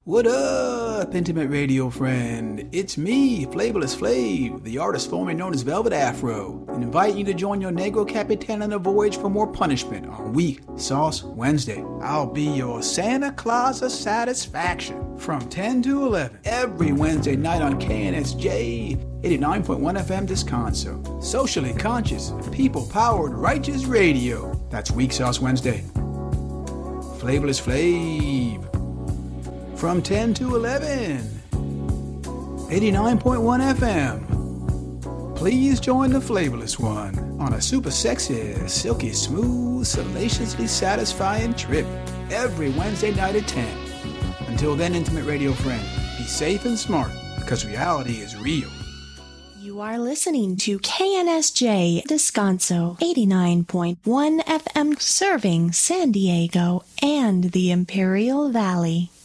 What up, intimate radio friend? It's me, Flavorless Flav, the artist formerly known as Velvet Afro, and invite you to join your Negro Capitan on a voyage for more punishment on Weak Sauce Wednesday. I'll be your Santa Claus of satisfaction from 10 to 11 every Wednesday night on KNSJ 89.1 FM Descanso. Socially conscious, people-powered, righteous radio. That's Weak Sauce Wednesday. Flavorless Flav. From 10 to 11, 89.1 FM. Please join the Flavorless One on a super sexy, silky smooth, salaciously satisfying trip every Wednesday night at 10. Until then, intimate radio friend, be safe and smart because reality is real. You are listening to KNSJ Descanso 89.1 FM, serving San Diego and the Imperial Valley.